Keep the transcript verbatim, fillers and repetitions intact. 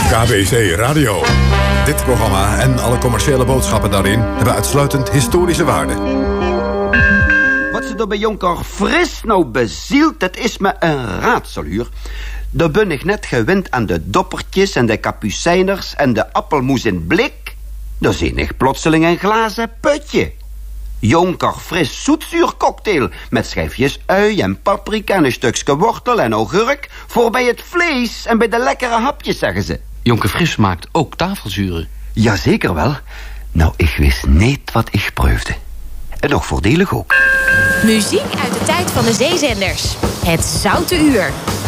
K B C Radio. Dit programma en alle commerciële boodschappen daarin hebben uitsluitend historische waarde. Wat ze er bij Jonker Fris nou bezielt, dat is me een raadseluur. Daar ben ik net gewend aan de doppertjes en de kapucijners en de appelmoes in blik. Daar zie ik plotseling een glazen putje. Jonker Fris zoetzuurcocktail met schijfjes ui en paprika en een stukje wortel en augurk voor bij het vlees en bij de lekkere hapjes, zeggen ze. Jonker Fris maakt ook tafelzuren. Jazeker wel. Nou, ik wist niet wat ik proefde. En nog voordelig ook. Muziek uit de tijd van de zeezenders. Het Zoute Uur.